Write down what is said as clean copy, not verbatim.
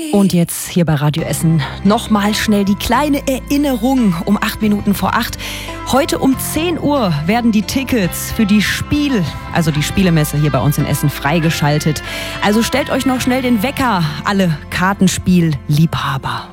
Und jetzt hier bei Radio Essen nochmal schnell die kleine Erinnerung um 8 Minuten vor 8. Heute um 10 Uhr werden die Tickets für die die Spielemesse hier bei uns in Essen freigeschaltet. Also stellt euch noch schnell den Wecker, alle Kartenspielliebhaber.